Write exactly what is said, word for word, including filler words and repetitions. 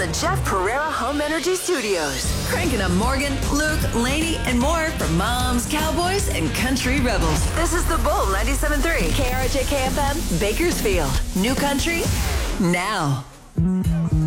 Jeff Pereira Home Energy Studios. Cranking up Morgan, Luke, Laney, and more for moms, cowboys, and country rebels. This is The Bull ninety-seven point three. K R J K F M, Bakersfield. New country, now.